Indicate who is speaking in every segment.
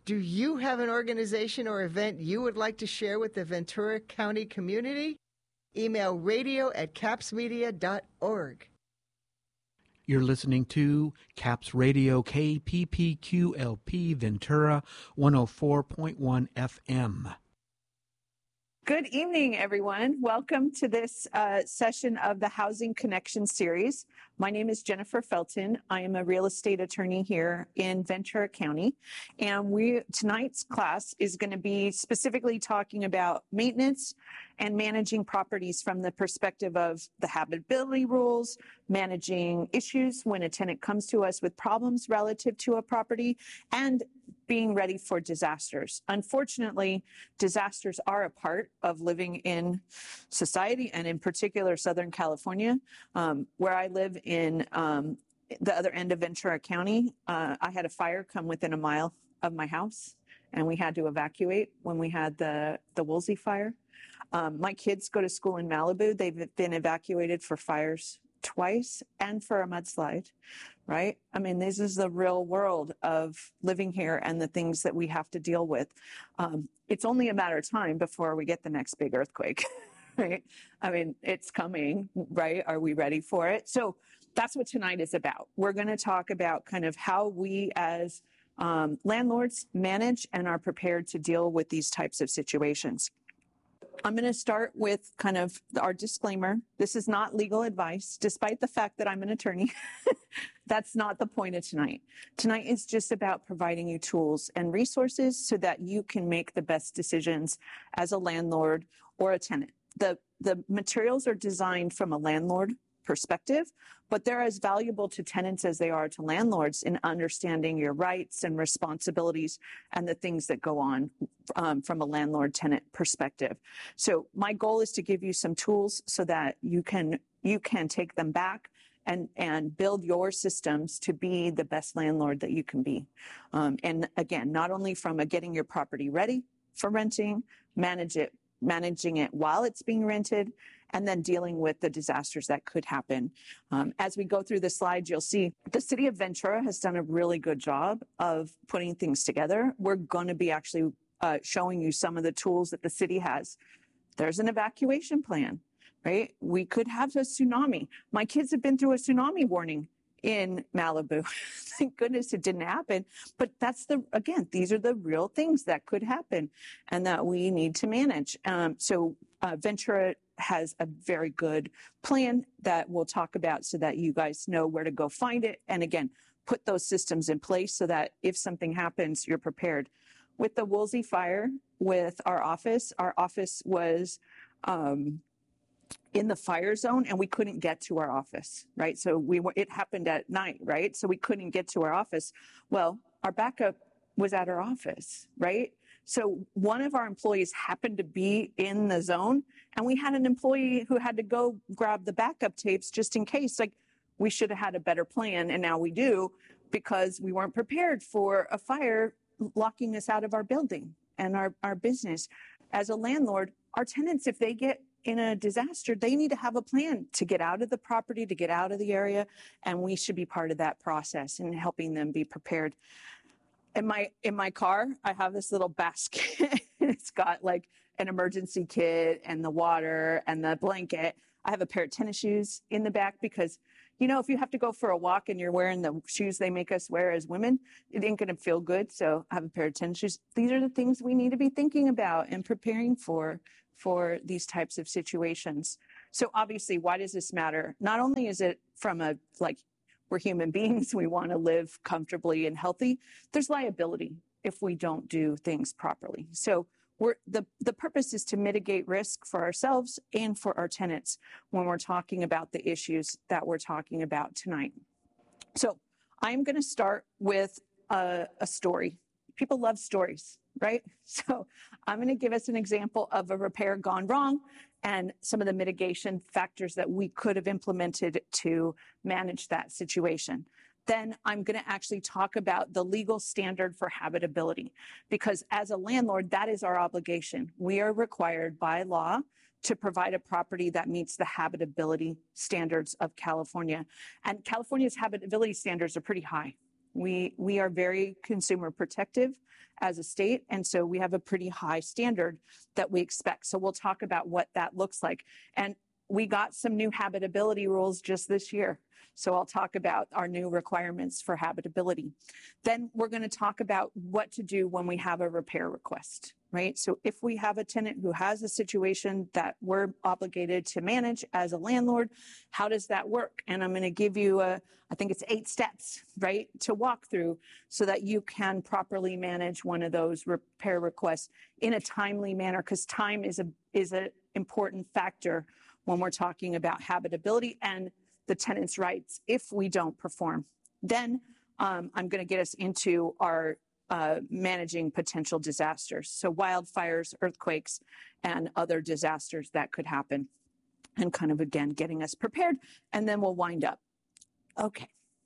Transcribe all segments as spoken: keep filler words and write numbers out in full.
Speaker 1: Do you have an organization or event you would like to share with the Ventura County community? Email radio at capsmedia dot org.
Speaker 2: You're listening to Caps Radio K P P Q L P Ventura one oh four point one F M.
Speaker 3: Good evening, everyone. Welcome to this uh, session of the Housing Connection series. My name is Jennifer Felton. I am a real estate attorney here in Ventura County. And we tonight's class is going to be specifically talking about maintenance and managing properties from the perspective of the habitability rules, managing issues when a tenant comes to us with problems relative to a property, and being ready for disasters. Unfortunately, disasters are a part of living in society, and in particular, Southern California, um, where I live in um, the other end of Ventura County. Uh, I had a fire come within a mile of my house, and we had to evacuate when we had the, the Woolsey fire. Um, my kids go to school in Malibu. They've been evacuated for fires twice and for a mudslide, right? I mean, this is the real world of living here and the things that we have to deal with. Um, it's only a matter of time before we get the next big earthquake, right? I mean, it's coming, right? Are we ready for it? So that's what tonight is about. We're going to talk about kind of how we as um, landlords manage and are prepared to deal with these types of situations. I'm going to start with kind of our disclaimer. This is not legal advice, despite the fact that I'm an attorney. That's not the point of tonight. Tonight is just about providing you tools and resources so that you can make the best decisions as a landlord or a tenant. The, the materials are designed from a landlord perspective, but they're as valuable to tenants as they are to landlords in understanding your rights and responsibilities and the things that go on um, from a landlord-tenant perspective. So my goal is to give you some tools so that you can you can take them back and and build your systems to be the best landlord that you can be. Um, and again, not only from a getting your property ready for renting, manage it, managing it while it's being rented, and then dealing with the disasters that could happen. Um, as we go through the slides, you'll see the city of Ventura has done a really good job of putting things together. We're going to be actually uh, showing you some of the tools that the city has. There's an evacuation plan, right? We could have a tsunami. My kids have been through a tsunami warning in Malibu. Thank goodness it didn't happen. But that's the, again, these are the real things that could happen and that we need to manage. Um, so uh, Ventura has a very good plan that we'll talk about so that you guys know where to go find it. And again, put those systems in place so that if something happens, you're prepared. With the Woolsey fire, with our office, our office was um, in the fire zone and we couldn't get to our office, right? So we were, it happened at night, right? So we couldn't get to our office. Well, our backup was at our office, right? So one of our employees happened to be in the zone and we had an employee who had to go grab the backup tapes just in case. Like, we should have had a better plan, and now we do, because we weren't prepared for a fire locking us out of our building and our, our business. As a landlord, our tenants, if they get in a disaster, they need to have a plan to get out of the property, to get out of the area, and we should be part of that process and helping them be prepared. In my in my car, I have this little basket. It's got like an emergency kit and the water and the blanket. I have a pair of tennis shoes in the back because, you know, if you have to go for a walk and you're wearing the shoes they make us wear as women, it ain't going to feel good. So I have a pair of tennis shoes. These are the things we need to be thinking about and preparing for for these types of situations. So obviously, why does this matter? Not only is it from a, like, we're human beings, we want to live comfortably and healthy, there's liability if we don't do things properly. So we're, the, the purpose is to mitigate risk for ourselves and for our tenants when we're talking about the issues that we're talking about tonight. So I'm going to start with a, a story. People love stories, right? So I'm going to give us an example of a repair gone wrong and some of the mitigation factors that we could have implemented to manage that situation. Then I'm going to actually talk about the legal standard for habitability, because as a landlord, that is our obligation. We are required by law to provide a property that meets the habitability standards of California. And California's habitability standards are pretty high. We, we are very consumer protective as a state, and so we have a pretty high standard that we expect. So we'll talk about what that looks like. And we got some new habitability rules just this year. So I'll talk about our new requirements for habitability. Then we're going to talk about what to do when we have a repair request, right? So if we have a tenant who has a situation that we're obligated to manage as a landlord, how does that work? And I'm going to give you a, I think it's eight steps, right, to walk through so that you can properly manage one of those repair requests in a timely manner, because time is a is an important factor when we're talking about habitability and the tenant's rights if we don't perform. Then um, I'm going to get us into our uh, managing potential disasters. So wildfires, earthquakes, and other disasters that could happen, and kind of, again, getting us prepared. And then we'll wind up. Okay.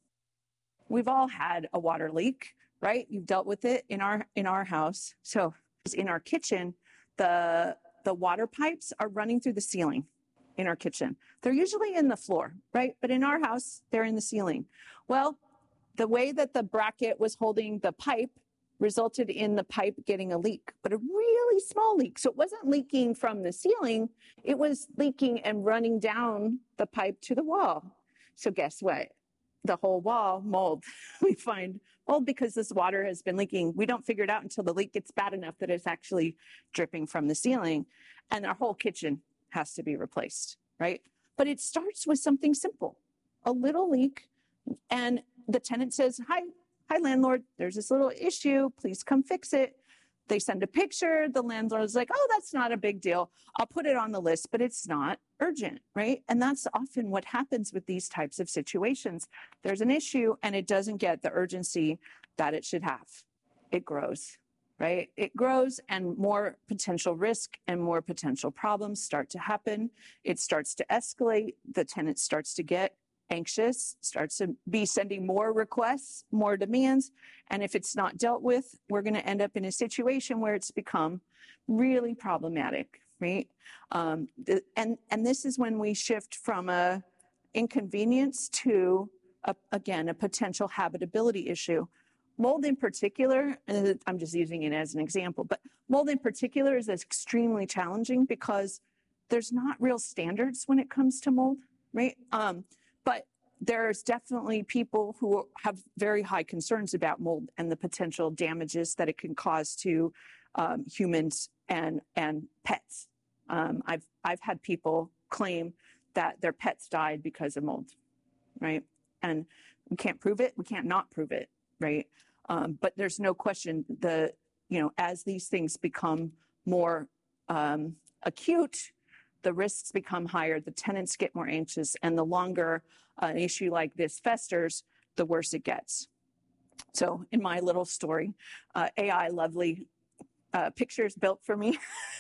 Speaker 3: We've all had a water leak, right? You've dealt with it in our in our house. So in our kitchen, the the water pipes are running through the ceiling. In our kitchen. They're usually in the floor, right? But in our house, they're in the ceiling. Well, the way that the bracket was holding the pipe resulted in the pipe getting a leak, but a really small leak. So it wasn't leaking from the ceiling. It was leaking and running down the pipe to the wall. So guess what? The whole wall, mold. We find mold because this water has been leaking. We don't figure it out until the leak gets bad enough that it's actually dripping from the ceiling. And our whole kitchen has to be replaced, right? But it starts with something simple, a little leak, and the tenant says, hi, hi, landlord, there's this little issue, please come fix it. They send a picture, the landlord is like, oh, that's not a big deal. I'll put it on the list, but it's not urgent, right? And that's often what happens with these types of situations. There's an issue and it doesn't get the urgency that it should have. It grows. Right? It grows and more potential risk and more potential problems start to happen. It starts to escalate. The tenant starts to get anxious, starts to be sending more requests, more demands. And if it's not dealt with, we're going to end up in a situation where it's become really problematic, right? Um, the, and, and this is when we shift from a inconvenience to, a, again, a potential habitability issue. Mold in particular, and I'm just using it as an example, but mold in particular is extremely challenging because there's not real standards when it comes to mold, right? Um, but there's definitely people who have very high concerns about mold and the potential damages that it can cause to um, humans and and pets. Um, I've I've had people claim that their pets died because of mold, right? And we can't prove it. We can't not prove it, right? Um, but there's no question the, you know, as these things become more um, acute, the risks become higher, the tenants get more anxious, and the longer uh, an issue like this festers, the worse it gets. So in my little story, uh, A I lovely uh, pictures built for me.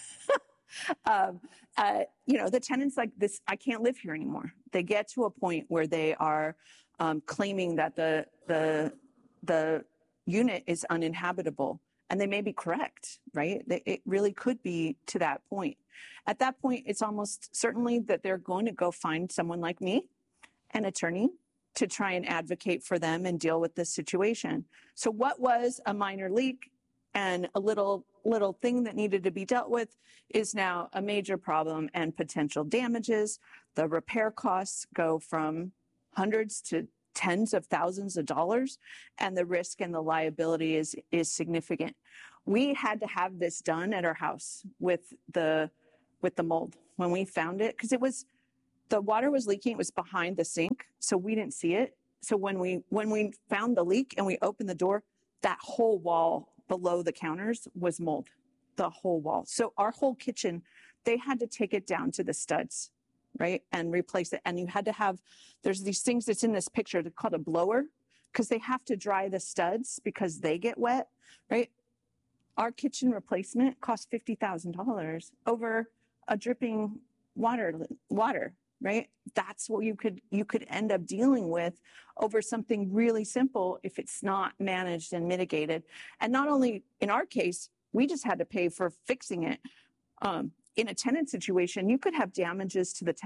Speaker 3: um, uh, you know, the tenants like this, I can't live here anymore. They get to a point where they are um, claiming that the, the, the, unit is uninhabitable, and they may be correct, right? It really could be to that point. At that point, it's almost certainly that they're going to go find someone like me, an attorney, to try and advocate for them and deal with this situation. So what was a minor leak and a little little thing that needed to be dealt with is now a major problem and potential damages. The repair costs go from hundreds to tens of thousands of dollars, and the risk and the liability is is significant. We had to have this done at our house with the with the mold when we found it, because it was the water was leaking. It was behind the sink, so we didn't see it. So when we when we found the leak and we opened the door, that whole wall below the counters was mold, the whole wall. So our whole kitchen, they had to take it down to the studs, right, and replace it. And you had to have, there's these things that's in this picture, they're called a blower, because they have to dry the studs because they get wet, right? Our kitchen replacement cost fifty thousand dollars over a dripping water, water, right? That's what you could, you could end up dealing with over something really simple if it's not managed and mitigated. And not only in our case, we just had to pay for fixing it. Um, in a tenant situation, you could have damages to the tenant,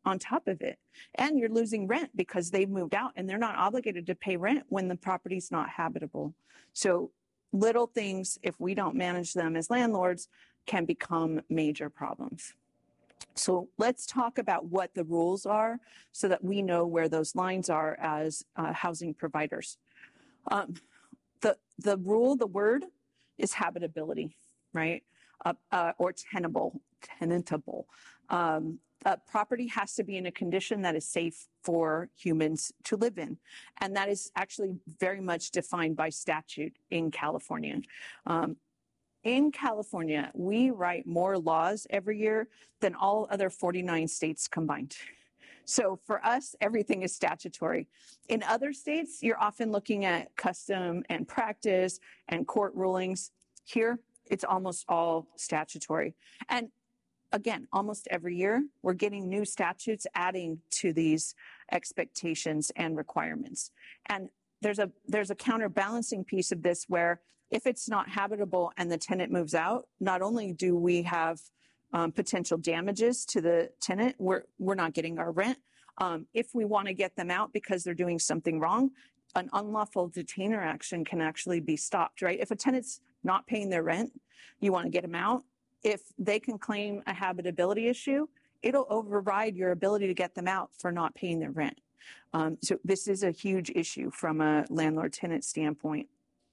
Speaker 3: on top of it. And you're losing rent because they've moved out and they're not obligated to pay rent when the property's not habitable. So little things, if we don't manage them as landlords, can become major problems. So let's talk about what the rules are so that we know where those lines are as uh, housing providers. Um, the, the rule, the word is habitability, right? Uh, uh, or tenable, tenantable. Um, a property has to be in a condition that is safe for humans to live in. And that is actually very much defined by statute in California. Um, In California, we write more laws every year than all other forty-nine states combined. So for us, everything is statutory. In other states, you're often looking at custom and practice and court rulings. Here, it's almost all statutory. And again, almost every year, we're getting new statutes adding to these expectations and requirements. And there's a there's a counterbalancing piece of this where if it's not habitable and the tenant moves out, not only do we have um, potential damages to the tenant, we're, we're not getting our rent. Um, if we want to get them out because they're doing something wrong, an unlawful detainer action can actually be stopped, right? If a tenant's not paying their rent, you want to get them out. If they can claim a habitability issue, it'll override your ability to get them out for not paying their rent. Um, so this is a huge issue from a landlord-tenant standpoint.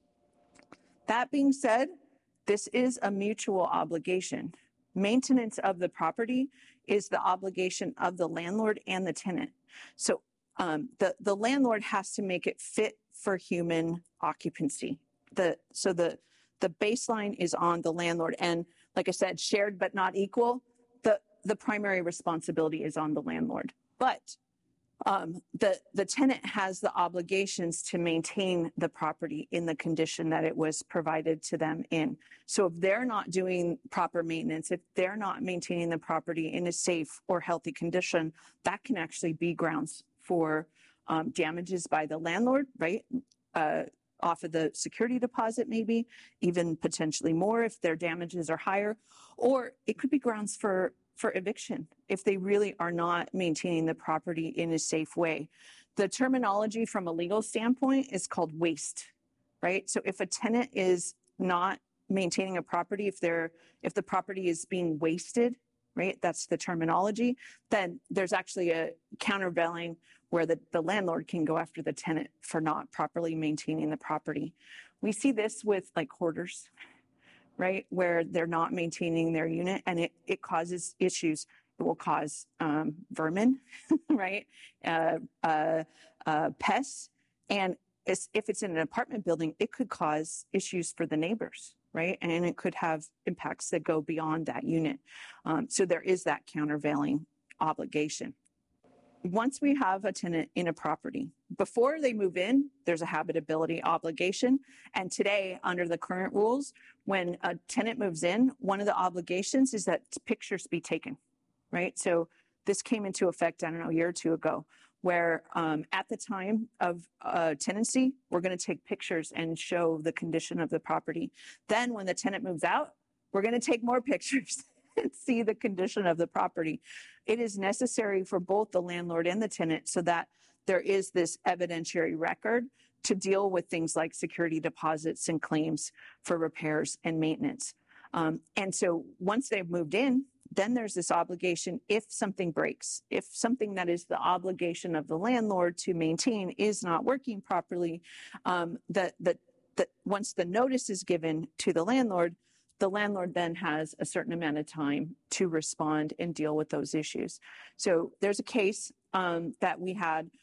Speaker 3: That being said, this is a mutual obligation. Maintenance of the property is the obligation of the landlord and the tenant. So um, the, the landlord has to make it fit for human occupancy. The, so the, the baseline is on the landlord. And like I said, shared but not equal, the, the primary responsibility is on the landlord. But Um, the, the tenant has the obligations to maintain the property in the condition that it was provided to them in. So if they're not doing proper maintenance, if they're not maintaining the property in a safe or healthy condition, that can actually be grounds for um, damages by the landlord, right? Uh, off of the security deposit, maybe even potentially more if their damages are higher, or it could be grounds for for eviction if they really are not maintaining the property in a safe way. The terminology from a legal standpoint is called waste, right? So if a tenant is not maintaining a property, if they're if the property is being wasted, right, that's the terminology, then there's actually a countervailing where the, the landlord can go after the tenant for not properly maintaining the property. We see this with like hoarders, right, where they're not maintaining their unit and it, it causes issues. It will cause um, vermin, right, uh, uh, uh, pests. And if it's in an apartment building, it could cause issues for the neighbors, right? And it could have impacts that go beyond that unit. Um, so there is that countervailing obligation. Once we have a tenant in a property, before they move in, there's a habitability obligation. And today, under the current rules, when a tenant moves in, one of the obligations is that pictures be taken, right? So this came into effect, I don't know, a year or two ago, where um, at the time of uh, tenancy, we're going to take pictures and show the condition of the property. Then when the tenant moves out, we're going to take more pictures and see the condition of the property. It is necessary for both the landlord and the tenant so that there is this evidentiary record to deal with things like security deposits and claims for repairs and maintenance. Um, and so once they've moved in, then there's this obligation if something breaks, if something that is the obligation of the landlord to maintain is not working properly, um, that, that, that once the notice is given to the landlord, the landlord then has a certain amount of time to respond and deal with those issues. So there's a case um, that we had